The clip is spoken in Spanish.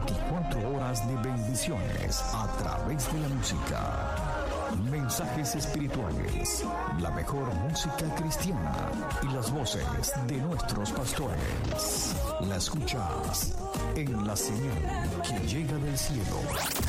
24 horas de bendiciones a través de la música. Mensajes espirituales, la mejor música cristiana y las voces de nuestros pastores. La escuchas en la señal que llega del cielo.